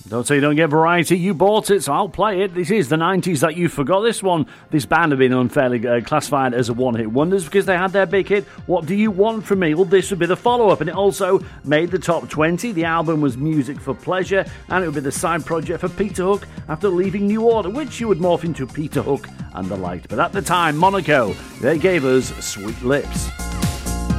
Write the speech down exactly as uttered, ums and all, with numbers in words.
Don't say you don't get variety, you bought it, so I'll play it. This is the nineties that you forgot. This one, this band have been unfairly uh, classified as a one-hit wonders because they had their big hit, What Do You Want From Me? Well, this would be the follow-up, and it also made the top twenty. The album was Music for Pleasure, and it would be the side project for Peter Hook after leaving New Order, which you would morph into Peter Hook and the Light. But at the time, Monaco, they gave us Sweet Lips.